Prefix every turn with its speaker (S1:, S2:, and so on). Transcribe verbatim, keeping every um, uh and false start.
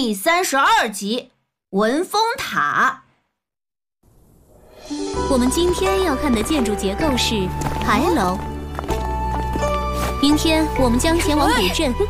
S1: 第三十二集文峰塔。
S2: 我们今天要看的建筑结构是牌楼。明天我们将前往古镇